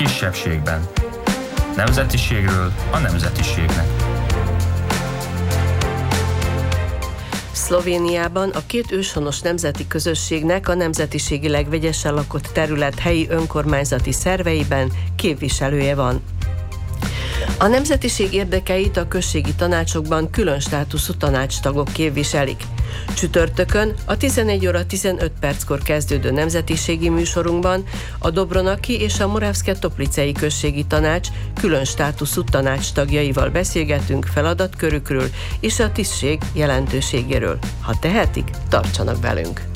kisebbségben. Nemzetiségről a nemzetiségnek. Szlovéniában a két őshonos nemzeti közösségnek a nemzetiségileg vegyesen lakott terület helyi önkormányzati szerveiben képviselője van. A nemzetiség érdekeit a községi tanácsokban külön státuszú tanácstagok képviselik. Csütörtökön a 11 óra 15 perckor kezdődő nemzetiségi műsorunkban a Dobronaki és a Moravszke-Toplicei községi tanács külön státuszú tanácstagjaival beszélgetünk feladatkörükről és a tisztség jelentőségéről. Ha tehetik, tartsanak velünk!